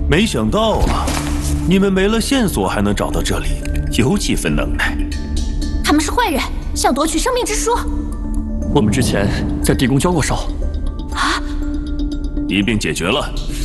没想到啊，你们没了线索还能找到这里，有几分能耐。 他们是坏人，想夺取生命之书。 我们之前在地宫交过手。 啊！ 一并解决了。